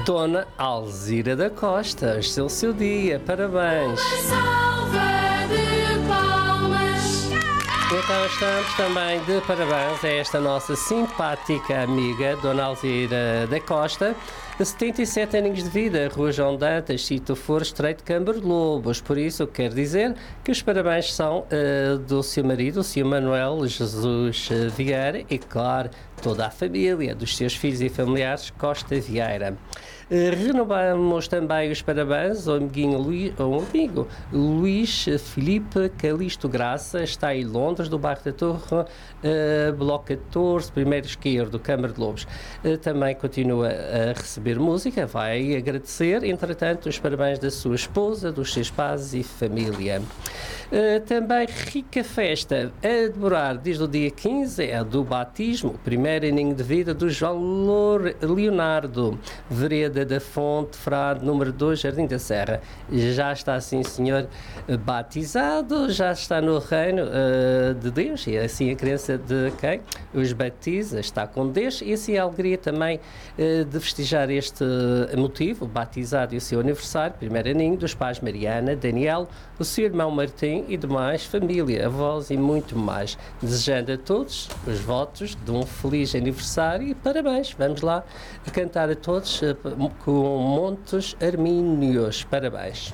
Dona Alzira da Costa, este é o seu dia, parabéns! Salva de palmas. Então estamos também de parabéns a esta nossa simpática amiga, Dona Alzira da Costa, 77 aninhos de vida, Rua João Dantas, Sítio For, Estreito Câmara de Lobos. Por isso, quero dizer que os parabéns são do seu marido, o Sr. Manuel Jesus Vieira, e, claro, toda a família, dos seus filhos e familiares, Costa Vieira. Renovamos também os parabéns ao amigo Luís Filipe Calisto Graça, está em Londres, do bairro da Torre, Bloco 14, primeiro esquerdo, Câmara de Lobos. Também continua a receber música, vai agradecer, entretanto, os parabéns da sua esposa, dos seus pais e família. Também rica festa a demorar desde o dia 15, é do batismo, primeiro aninho de vida do João Leonardo, vereda da Fonte, Frade, número 2, Jardim da Serra. Já está, sim senhor, batizado, já está no reino de Deus, e assim a crença de quem os batiza está com Deus, e assim a alegria também de festejar este motivo, batizado e o seu aniversário, primeiro aninho, dos pais Mariana, Daniel, o seu irmão Martim e demais família, avós e muito mais. Desejando a todos os votos de um feliz aniversário e parabéns. Vamos lá cantar a todos com Montes Armínios. Parabéns.